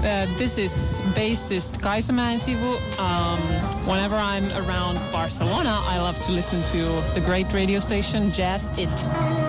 This is bassist Kaisa Mäensivu. Whenever I'm around Barcelona, I love to listen to the great radio station Jazz It.